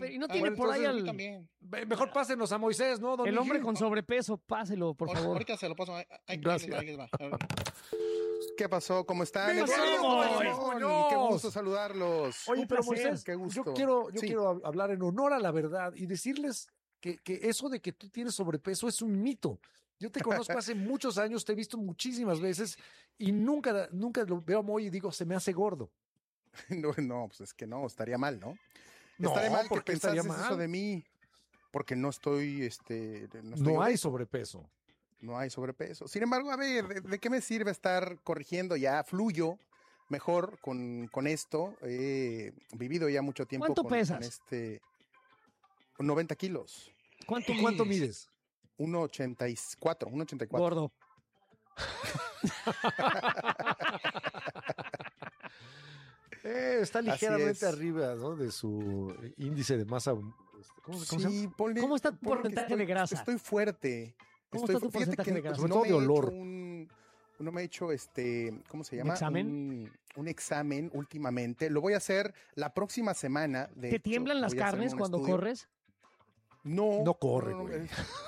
y no tiene por ahí al... Mejor pásenos a Moisés, ¿no, don El hombre Miguel? con sobrepeso, páselo, por favor. Ahorita se lo paso. Gracias. Ahí les va. ¿Qué pasó? ¿Cómo están? ¡Qué Qué gusto saludarlos. Oye, pero placer. Moisés, Qué gusto. yo Sí. quiero hablar en honor a la verdad y decirles que eso de que tú tienes sobrepeso es un mito. Yo te conozco hace muchos años, te he visto muchísimas veces y nunca lo veo a Moy y digo, se me hace gordo. No, pues es que no, estaría mal, ¿no? No, estaría mal ¿por que qué estaría pensases mal? eso de mí, porque no estoy, No hay obeso. sobrepeso. No hay sobrepeso. Sin embargo, a ver, ¿de qué me sirve estar corrigiendo? Ya fluyo mejor con esto. He vivido ya mucho tiempo ¿Cuánto pesas? Con 90 kilos. ¿Cuánto mides? 1.84. Gordo. Está ligeramente es. arriba, ¿no? De su índice de masa. ¿Cómo se llama? ¿Cómo está tu ponle que porcentaje de grasa? Estoy fuerte. ¿Cómo está tu Fíjate porcentaje que de grasa? Sobre todo de olor. No me he hecho ¿cómo se llama? examen? Un examen últimamente. Lo voy a hacer la próxima semana. ¿Te tiemblan las carnes cuando corres? No. No corre, güey.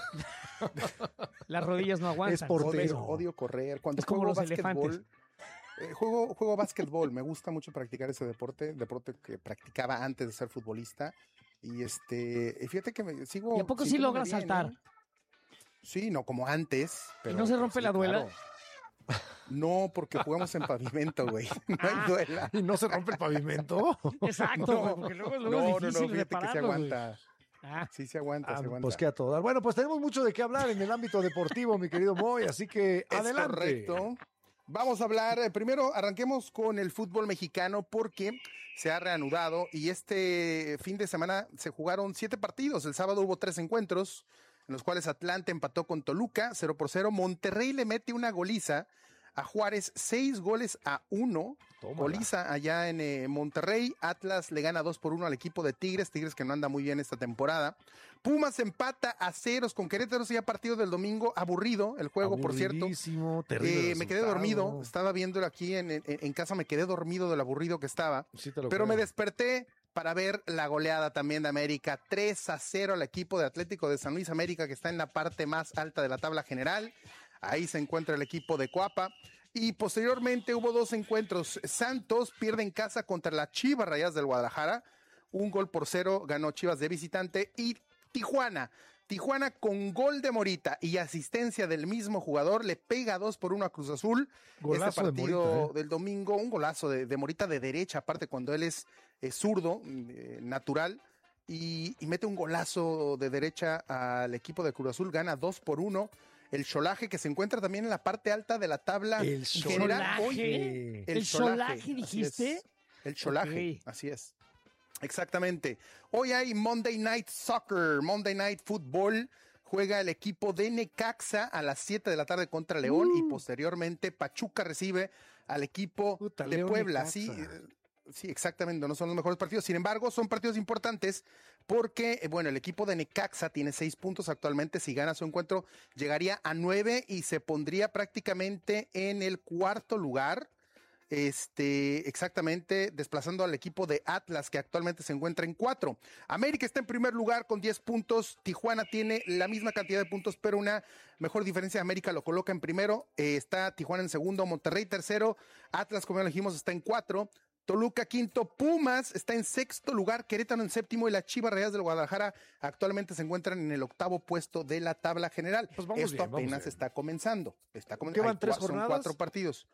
Las rodillas no aguantan. Es portero. Odio correr. Cuando Es como juego los elefantes. básquetbol, juego básquetbol. Me gusta mucho practicar ese deporte que practicaba antes de ser futbolista. Y fíjate que sigo. ¿Y a poco sí sintiéndome logras bien, saltar? ¿eh? Sí, no como antes. Pero, ¿Y no se rompe la duela? claro. No, porque jugamos en pavimento, güey. No hay duela. ¿Y no se rompe el pavimento? Exacto, güey, porque luego es difícil fíjate que se repararlo, güey. aguanta. Ah, Sí, se aguanta, se aguanta. Pues que a todo dar. Bueno, pues tenemos mucho de qué hablar en el ámbito deportivo, mi querido Moy, así que Es adelante. correcto. Vamos a hablar, primero arranquemos con el fútbol mexicano porque se ha reanudado y este fin de semana se jugaron 7 partidos. El sábado hubo 3 encuentros en los cuales Atlante empató con Toluca 0-0. Monterrey le mete una goliza a Juárez 6-1. Tómala. Goliza allá en Monterrey. Atlas le gana 2-1 al equipo de Tigres que no anda muy bien esta temporada. Pumas empata a 0 con Querétaro, ya partido del domingo, aburrido el juego, por cierto. Aburridísimo, terrible Me quedé resultado. dormido, estaba viéndolo aquí en casa, me quedé dormido del aburrido que estaba, Sí te lo pero creo. me desperté para ver la goleada también de América, 3-0 al equipo de Atlético de San Luis América, que está en la parte más alta de la tabla general. Ahí se encuentra el equipo de Coapa. Y posteriormente hubo 2 encuentros. Santos pierde en casa contra las Chivas Rayadas del Guadalajara. 1-0 ganó Chivas de visitante. Y Tijuana con gol de Morita y asistencia del mismo jugador le pega 2-1 a Cruz Azul. Golazo este partido de Morita, del domingo, un golazo de Morita de derecha, aparte cuando él es zurdo, natural. Y mete un golazo de derecha al equipo de Cruz Azul, gana 2-1. El Xolaje, que se encuentra también en la parte alta de la tabla El general. Xolaje. ¿El Xolaje, Xolaje así dijiste? es. El Xolaje, Ok. así es. Exactamente. Hoy hay Monday Night Soccer, Monday Night Football. Juega el equipo de Necaxa a las 7 de la tarde contra León y posteriormente Pachuca recibe al equipo Puta, de León, Puebla. Necaxa. Sí, exactamente, no son los mejores partidos. Sin embargo, son partidos importantes porque, el equipo de Necaxa tiene 6 puntos actualmente. Si gana su encuentro, llegaría a 9 y se pondría prácticamente en el 4º lugar. Exactamente, desplazando al equipo de Atlas, que actualmente se encuentra en 4. América está en primer lugar con 10 puntos. Tijuana tiene la misma cantidad de puntos, pero una mejor diferencia. América lo coloca en primero. Está Tijuana en segundo, Monterrey tercero. Atlas, como ya lo dijimos, está en 4. Toluca quinto, Pumas está en 6º lugar, Querétaro en 7º y las Chivas Rayadas del Guadalajara actualmente se encuentran en el 8º puesto de la tabla general. Pues vamos Esto bien, vamos apenas bien. está comenzando. ¿Qué van, 3 Son jornadas? 4 partidos.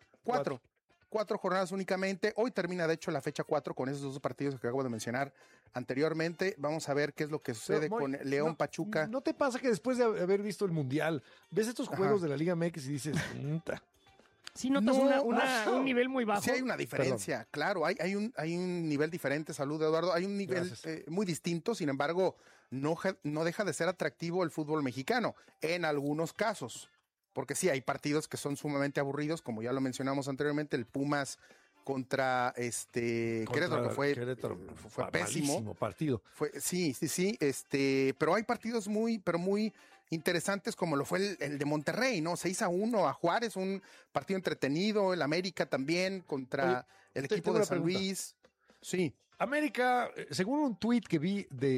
4 jornadas únicamente. Hoy termina, de hecho, la fecha 4 con esos 2 partidos que acabo de mencionar anteriormente. Vamos a ver qué es lo que sucede Pero, Moy, con León Pachuca. ¿No te pasa que después de haber visto el Mundial, ves estos juegos de la Liga MX y dices, "Puta"? Sí notas un nivel muy bajo. Sí hay una diferencia, claro, hay un nivel diferente, salud Eduardo, hay un nivel muy distinto, sin embargo, no deja de ser atractivo el fútbol mexicano, en algunos casos, porque sí, hay partidos que son sumamente aburridos, como ya lo mencionamos anteriormente, el Pumas contra Querétaro, que fue pésimo. Malísimo partido. Sí, pero hay partidos muy interesantes como lo fue el de Monterrey, ¿no? 6-1 a Juárez, un partido entretenido, el América también contra el equipo tengo de una San pregunta. Luis. Sí. América, según un tuit que vi de